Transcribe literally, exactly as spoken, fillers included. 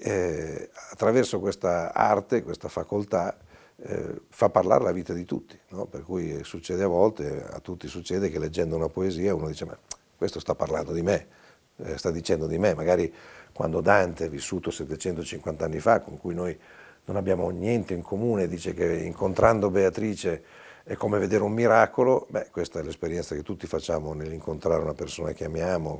eh, attraverso questa arte, questa facoltà, eh, fa parlare la vita di tutti, no? Per cui succede a volte, a tutti succede che leggendo una poesia uno dice ma questo sta parlando di me, eh, sta dicendo di me, magari quando Dante, vissuto settecentocinquanta anni fa, con cui noi non abbiamo niente in comune, dice che incontrando Beatrice è come vedere un miracolo, beh, questa è l'esperienza che tutti facciamo nell'incontrare una persona che amiamo,